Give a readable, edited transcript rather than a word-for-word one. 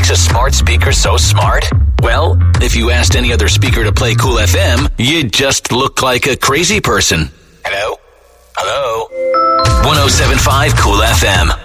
makes a smart speaker so smart? Well, if you asked any other speaker to play Cool FM, you'd just look like a crazy person. Hello? Hello? 107.5 Cool FM.